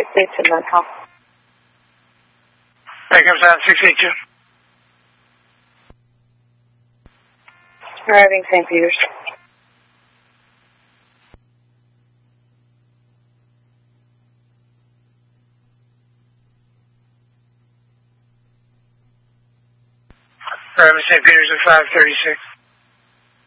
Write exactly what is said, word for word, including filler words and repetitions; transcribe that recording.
States in Montreal. That comes down six eight two. Arriving Saint Peters. Arriving Saint Peters at five thirty-six.